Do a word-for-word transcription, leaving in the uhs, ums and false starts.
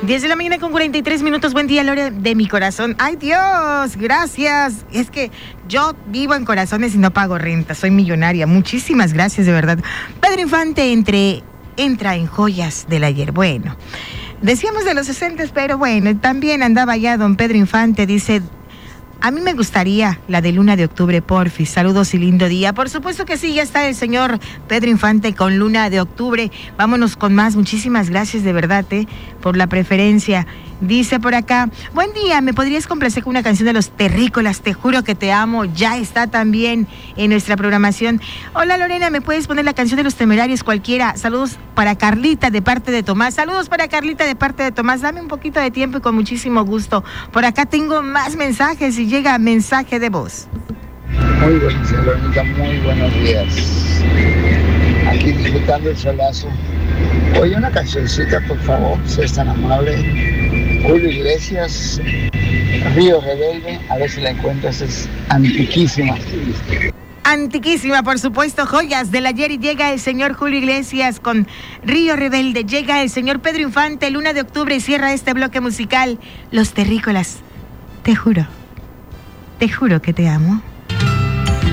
diez de la mañana con cuarenta y tres minutos. Buen día, Lore, de mi corazón. ¡Ay, Dios! Gracias. Es que yo vivo en corazones y no pago renta. Soy millonaria. Muchísimas gracias, de verdad. Pedro Infante entre, entra en joyas del ayer. Bueno, decíamos de los sesenta, pero bueno, también andaba ya don Pedro Infante. Dice... A mí me gustaría la de Luna de Octubre, porfis. Saludos y lindo día. Por supuesto que sí, ya está el señor Pedro Infante con Luna de Octubre. Vámonos con más. Muchísimas gracias de verdad, eh, por la preferencia. Dice por acá, buen día, ¿me podrías complacer con una canción de Los Terrícolas? Te juro que te amo. Ya está también en nuestra programación. Hola Lorena, ¿me puedes poner la canción de Los Temerarios cualquiera? Saludos para Carlita de parte de Tomás. Saludos para Carlita de parte de Tomás. Dame un poquito de tiempo y con muchísimo gusto. Por acá tengo más mensajes y llega mensaje de voz. Muy buenos días, Lorenita, muy buenos días. Aquí disfrutando el solazo. Oye, una cancioncita, por favor, si es tan amable. Julio Iglesias, Río Rebelde, a ver si la encuentras, es antiquísima. Antiquísima, por supuesto, joyas del ayer, y llega el señor Julio Iglesias con Río Rebelde, llega el señor Pedro Infante, Luna de Octubre, y cierra este bloque musical, Los Terrícolas. Te juro, te juro que te amo.